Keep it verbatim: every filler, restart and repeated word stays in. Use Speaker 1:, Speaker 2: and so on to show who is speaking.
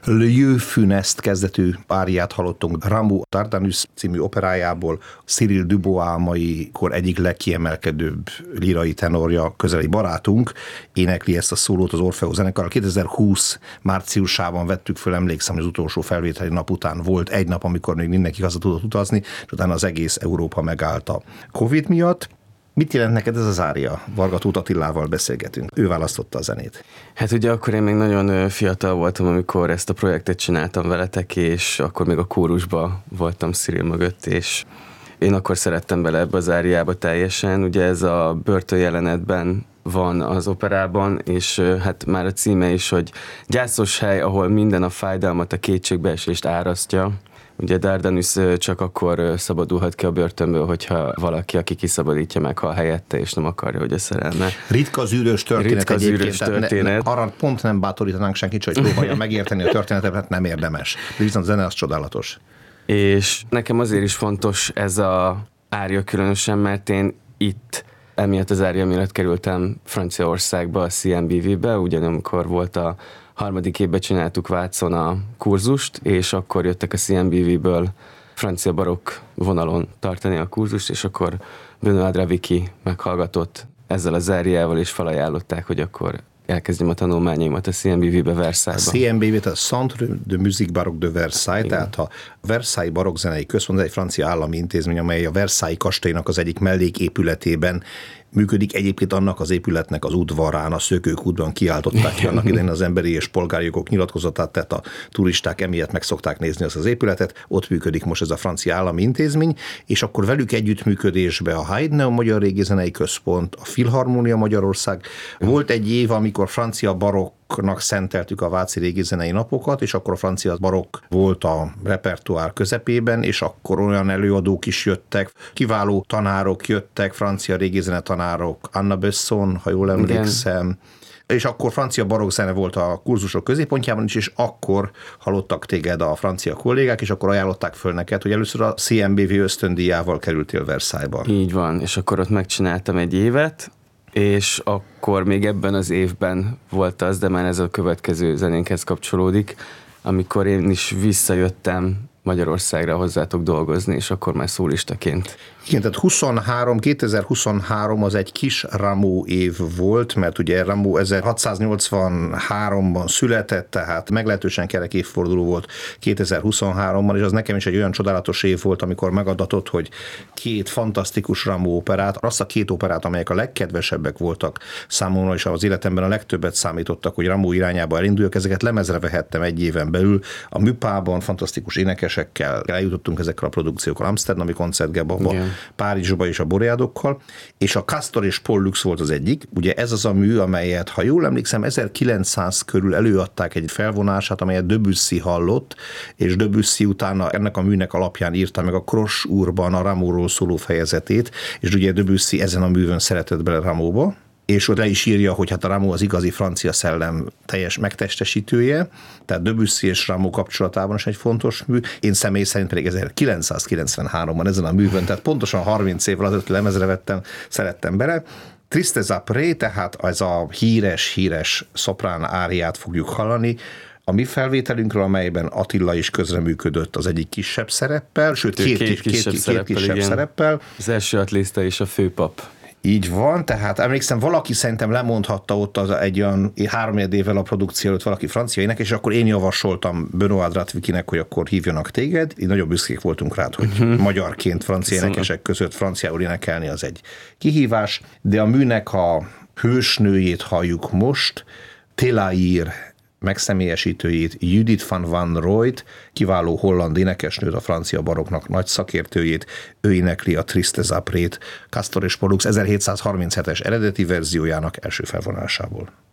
Speaker 1: Lieu Funeste kezdetű áriát hallottunk Rameau Dardanus című operájából, Cyril Dubois-Maikor egyik legkiemelkedőbb lírai tenorja, közeli barátunk, énekli ezt a szólót az Orfeó zenekarral. kétezer-húsz márciusában vettük föl, emlékszem, hogy az utolsó felvételi nap után volt egy nap, amikor még mindenki haza tudott utazni, és utána az egész Európa megállt a Covid miatt. Mit jelent neked ez az ária? Varga Tóth Attilával beszélgetünk. Ő választotta a zenét.
Speaker 2: Hát ugye akkor én még nagyon fiatal voltam, amikor ezt a projektet csináltam veletek, és akkor még a kórusba voltam Cyril mögött, és én akkor szerettem bele ebbe az áriába teljesen. Ugye ez a börtönjelenetben van az operában, és hát már a címe is, hogy gyászos hely, ahol minden a fájdalmat, a kétségbeesést árasztja. Ugye Dardanus csak akkor szabadulhat ki a börtönből, hogyha valaki, aki kiszabadítja, meghal helyette, és nem akarja, hogy a szerelme.
Speaker 1: Ritka zűrös történet
Speaker 2: Ritka
Speaker 1: egyébként.
Speaker 2: zűrös történet.
Speaker 1: Ne, ne, arra pont nem bátorítanánk senkit, hogy próbálja megérteni a történetet, mert nem érdemes. De viszont a zene az csodálatos.
Speaker 2: És nekem azért is fontos ez a ária különösen, mert én itt emiatt az ária miatt kerültem Franciaországba, a cé em bé vé-be, ugyanamikor volt a harmadik évben csináltuk Vácon a kurzust, és akkor jöttek a cé em bé vé-ből francia barokk vonalon tartani a kurzust, és akkor Benoît Draviki meghallgatott ezzel az áriával, és felajánlották, hogy akkor elkezdjem a tanulmányaimat a cé em bé vé-be Versailles-ba.
Speaker 1: A cé em bé vé, tehát Centre de Musique Baroque de Versailles, igen. Tehát a Versailles barokkzenei központ, egy francia állami intézmény, amely a Versailles kastélynak az egyik melléképületében működik. Egyébként annak az épületnek az udvarán, a Szökőkútban kiáltották ki annak idején az emberi és polgári jogok nyilatkozatát, tehát a turisták emiatt meg szokták nézni azt az épületet. Ott működik most ez a francia állami intézmény, és akkor velük együttműködésbe a Haydn a Magyar Régizenei Központ, a Filharmónia Magyarország. Volt egy év, amikor francia barokknak szenteltük a Váci Régizenei Napokat, és akkor a francia barokk volt a repertoár közepében, és akkor olyan előadók is jöttek, kiváló tanárok jöttek, francia régizene tanárok, Anna Besson, ha jól emlékszem, igen. És akkor francia barokkzene volt a kurzusok középpontjában is, és akkor hallottak téged a francia kollégák, és akkor ajánlották föl neked, hogy először a cé em bé vé ösztöndíjával kerültél Versailles-ba.
Speaker 2: Így van, és akkor ott megcsináltam egy évet, és akkor még ebben az évben volt az, de már ez a következő zenénkhez kapcsolódik, amikor én is visszajöttem Magyarországra hozzátok dolgozni, és akkor már szólistaként.
Speaker 1: Igen, tehát huszonhárom, kétezer-huszonhárom az egy kis Rameau év volt, mert ugye Rameau ezerhatszáznyolcvanháromban született, tehát meglehetősen kerek évforduló volt kétezer-huszonháromban, és az nekem is egy olyan csodálatos év volt, amikor megadatott, hogy két fantasztikus Rameau operát, azt a két operát, amelyek a legkedvesebbek voltak számomra, és az életemben a legtöbbet számítottak, hogy Rameau irányába elinduljak, ezeket lemezre vehettem egy éven belül. A Műpában fantasztikus énekesekkel eljutottunk ezekkel a produkciókkal, amszterdami koncertgebaba, Párizsba és a Boreadokkal, és a Castor és Pollux volt az egyik. Ugye ez az a mű, amelyet, ha jól emlékszem, ezerkilencszáz körül előadták egy felvonását, amelyet Debussy hallott, és Debussy utána ennek a műnek alapján írta meg a Kross úrban a Rameauról szóló fejezetét, és ugye Debussy ezen a művön szeretett bele Rameauba, és ott le is írja, hogy hát a Rameau az igazi francia szellem teljes megtestesítője, tehát Debussy és Rameau kapcsolatában is egy fontos mű. Én személy szerint pedig ezerkilencszázkilencvenháromban ezen a művön, tehát pontosan harminc évvel azelőtt lemezre vettem, szerettem bele. Tristes après, tehát ez a híres-híres szoprán áriát fogjuk hallani, a mi felvételünkről, amelyben Attila is közreműködött az egyik kisebb szereppel, sőt két, két, két kisebb, két, szereppel, két kisebb szereppel.
Speaker 2: Az első Attila és a főpap.
Speaker 1: Így van, tehát emlékszem, valaki szerintem lemondhatta ott az egy olyan három évvel a produkció előtt valaki francia énekes, és akkor én javasoltam Benoît Dravikinek, hogy akkor hívjanak téged. Így nagyon büszkék voltunk rád, hogy uh-huh. magyarként francia énekesek között franciául énekelni az egy kihívás, de a műnek a hősnőjét halljuk most, Télaír megszemélyesítőjét, Judith van Wanrooyt, kiváló holland énekesnőt, a francia barokknak nagy szakértőjét, ő énekli a Tristes après-t, Castor és Pollux ezerhétszázharminchetes eredeti verziójának első felvonásából.